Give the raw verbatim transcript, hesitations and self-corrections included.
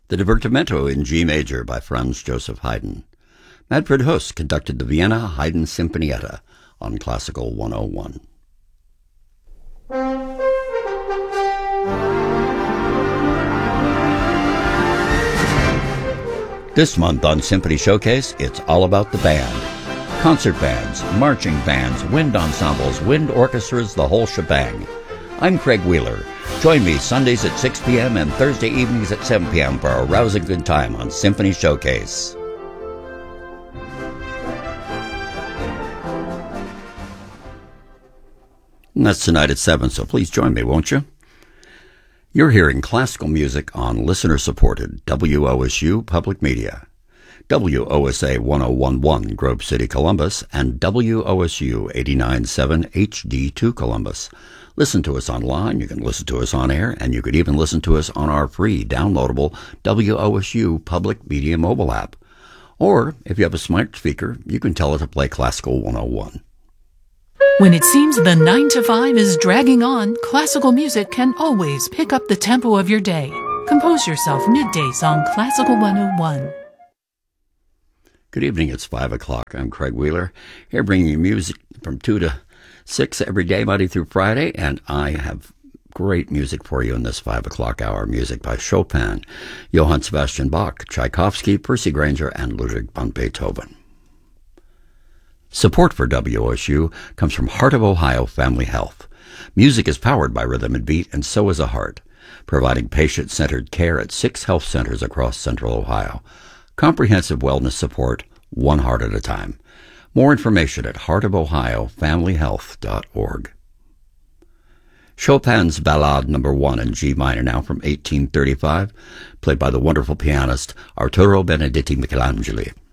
The Divertimento in G major by Franz Joseph Haydn. Manfred Huss conducted the Vienna Haydn Sinfonietta on Classical one oh one. This month on Symphony Showcase, it's all about the band. Concert bands, marching bands, wind ensembles, wind orchestras, the whole shebang. I'm Craig Wheeler. Join me Sundays at six p.m. and Thursday evenings at seven p.m. for a rousing good time on Symphony Showcase. And that's tonight at seven, so please join me, won't you? You're hearing classical music on listener-supported W O S U Public Media, W O S A one oh one point one Grove City, Columbus, and W O S U eighty-nine point seven H D two Columbus. Listen to us online, you can listen to us on air, and you can even listen to us on our free downloadable W O S U Public Media mobile app. Or, if you have a smart speaker, you can tell it to play Classical one oh one. When it seems the nine to five is dragging on, classical music can always pick up the tempo of your day. Compose yourself middays on Classical one oh one. Good evening, it's five o'clock. I'm Craig Wheeler, here bringing you music from two to six every day, Monday through Friday, and I have great music for you in this five o'clock hour. Music by Chopin, Johann Sebastian Bach, Tchaikovsky, Percy Grainger, and Ludwig van Beethoven. Support for W O S U comes from Heart of Ohio Family Health. Music is powered by rhythm and beat, and so is a heart, providing patient-centered care at six health centers across central Ohio. Comprehensive wellness support, one heart at a time. More information at heart of ohio family health dot org. Chopin's Ballade Number One in G minor, now from eighteen thirty-five, played by the wonderful pianist Arturo Benedetti Michelangeli.